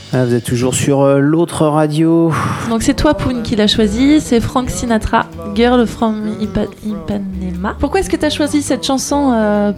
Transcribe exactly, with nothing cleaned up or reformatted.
Ah, vous êtes toujours sur euh, l'autre radio. Donc c'est toi Poun qui l'a choisi, c'est Frank Sinatra, Girl from Ipa- Ipanema. Pourquoi est-ce que tu as choisi cette chanson euh,